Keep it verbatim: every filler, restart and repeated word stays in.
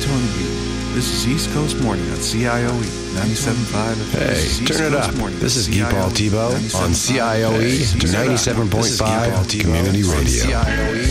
Tony B. This is East Coast Morning on C I O E ninety-seven point five. Hey, turn it up. This is Guy Paul Tebow on C I O E ninety-seven point five Community Radio.